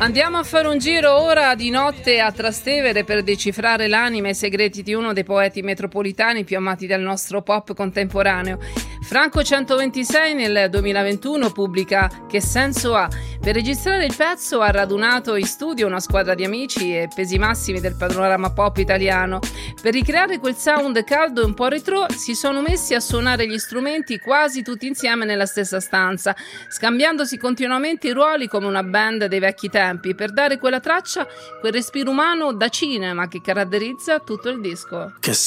Andiamo a fare un giro ora di notte a Trastevere per decifrare l'anima e i segreti di uno dei poeti metropolitani più amati del nostro pop contemporaneo. Franco 126 nel 2021 pubblica Che senso ha? Per registrare il pezzo ha radunato in studio una squadra di amici e pesi massimi del panorama pop italiano. Per ricreare quel sound caldo e un po' retro si sono messi a suonare gli strumenti quasi tutti insieme nella stessa stanza, scambiandosi continuamente i ruoli come una band dei vecchi tempi, per dare quella traccia, quel respiro umano da cinema che caratterizza tutto il disco.